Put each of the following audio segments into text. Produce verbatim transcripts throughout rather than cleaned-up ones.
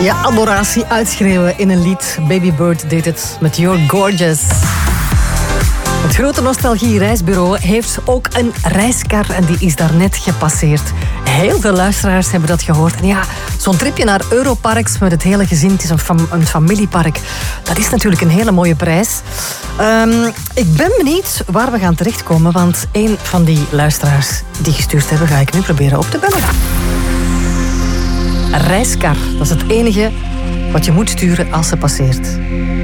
Ja, adoratie uitschreeuwen in een lied. Baby Bird deed het met You're Gorgeous. Het grote nostalgie-reisbureau heeft ook een reiskar en die is daar net gepasseerd. Heel veel luisteraars hebben dat gehoord. En ja, zo'n tripje naar Europarks met het hele gezin, het is een, fam- een familiepark, dat is natuurlijk een hele mooie prijs. Um, ik ben benieuwd waar we gaan terechtkomen, want een van die luisteraars die gestuurd hebben, ga ik nu proberen op te bellen. Een reiskar, dat is het enige wat je moet sturen als ze passeert.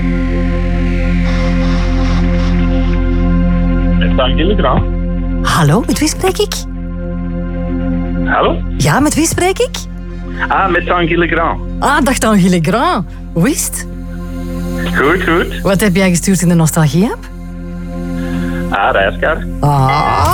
Tanguy Legrand. Hallo, met wie spreek ik? Hallo? Ja, met wie spreek ik? Ah, met Tanguy Legrand. Ah, dag Tanguy Legrand. Hoe is het? Goed, goed. Wat heb jij gestuurd in de nostalgie-app? Ah, reiskar. Ah.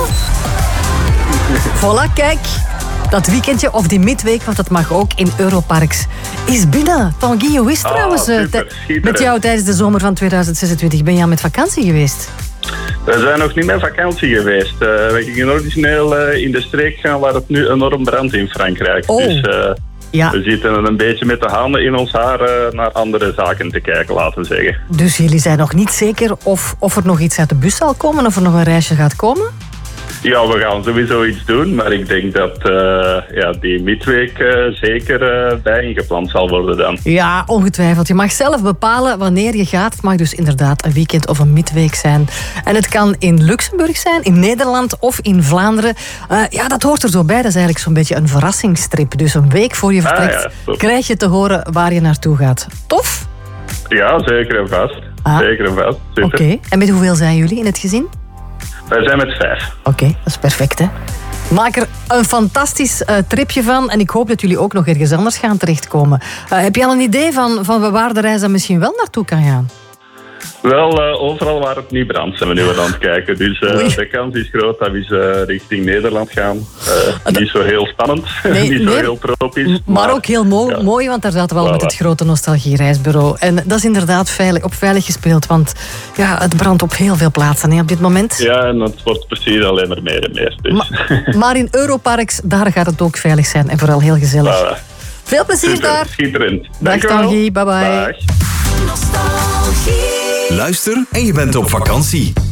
Voilà, kijk. Dat weekendje of die midweek, want dat mag ook in Europarks, is binnen. Tanguy, hoe is het Ah, trouwens? eh, super, t- schitterend. met jou tijdens de zomer van tweeduizend zesentwintig. Ben je al met vakantie geweest? We zijn nog niet met vakantie geweest. Uh, we gingen origineel uh, in de streek gaan waar het nu enorm brandt in Frankrijk. Oh. Dus uh, Ja. we zitten een beetje met de handen in ons haar uh, naar andere zaken te kijken, laten we zeggen. Dus jullie zijn nog niet zeker of, of er nog iets uit de bus zal komen, of er nog een reisje gaat komen? Ja, we gaan sowieso iets doen, maar ik denk dat uh, ja, die midweek uh, zeker uh, bij ingepland zal worden dan. Ja, ongetwijfeld. Je mag zelf bepalen wanneer je gaat. Het mag dus inderdaad een weekend of een midweek zijn. En het kan in Luxemburg zijn, in Nederland of in Vlaanderen. Uh, ja, dat hoort er zo bij. Dat is eigenlijk zo'n beetje een verrassingstrip. Dus een week voor je vertrekt Ah, ja, top. krijg je te horen waar je naartoe gaat. Tof? Ja, zeker en vast. Ah. Zeker en vast. Oké. Super. Okay. En met hoeveel zijn jullie in het gezin? Wij zijn met vijf. Oké, okay, dat is perfect, hè? Maak er een fantastisch uh, tripje van. En ik hoop dat jullie ook nog ergens anders gaan terechtkomen. Uh, heb je al een idee van, van waar de reis dan misschien wel naartoe kan gaan? Wel, uh, overal waar het niet brandt zijn we nu aan het kijken. Dus uh, de kans is groot dat we eens uh, richting Nederland gaan. Uh, niet zo heel spannend, Nee, niet zo nee, heel tropisch. Maar, maar ook heel mo- ja. mooi, want daar zaten we al Voilà. met het grote nostalgie-reisbureau. En dat is inderdaad veilig, op veilig gespeeld, want ja, het brandt op heel veel plaatsen hè, op dit moment. Ja, en het wordt precies alleen maar meer en meer. Dus. Ma- maar in Europarks, daar gaat het ook veilig zijn en vooral heel gezellig. Voilà. Veel plezier Super, daar. schitterend. Dag Dank u wel. Tanguy, bye bye. Dag. Luister en je bent op vakantie.